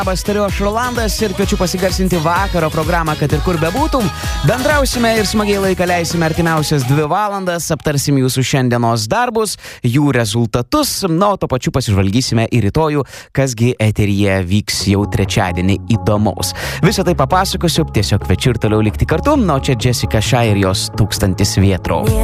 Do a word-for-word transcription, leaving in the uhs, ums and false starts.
Labas, tariu aš Rolandas ir kviečiu pasigarsinti vakaro programą, kad ir kur bebūtum. Bendrausime ir smagiai laiką leisime artimiausias dvi valandas, aptarsim jūsų šiandienos darbus, jų rezultatus, na, o to pačiu pasižvalgysime į rytojų, kasgi eteryje vyks jau trečiadienį įdomaus. Visą tai papasakosiu, tiesiog kviečiu ir toliau likti kartu, na, o čia Jessica Shy ir jos tūkstantis vėtrų.